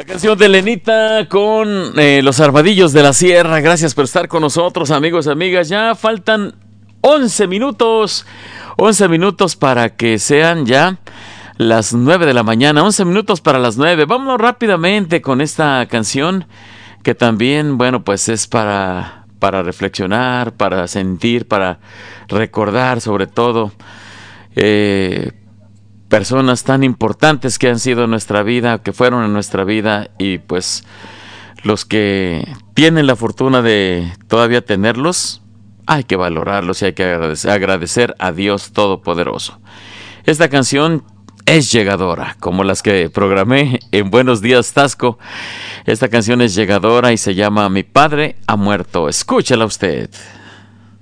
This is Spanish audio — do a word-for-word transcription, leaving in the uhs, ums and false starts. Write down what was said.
La canción de Lenita con eh, Los Armadillos de la Sierra. Gracias por estar con nosotros, amigos y amigas. Ya faltan once minutos. once minutos para que sean ya las nueve de la mañana. once minutos para las nueve. Vámonos rápidamente con esta canción que también, bueno, pues es para, para reflexionar, para sentir, para recordar sobre todo. Eh... personas tan importantes que han sido en nuestra vida, que fueron en nuestra vida, y pues los que tienen la fortuna de todavía tenerlos, hay que valorarlos y hay que agradecer, agradecer a Dios Todopoderoso. Esta canción es llegadora, como las que programé en Buenos Días Tasco. Esta canción es llegadora y se llama Mi Padre ha muerto. Escúchala usted.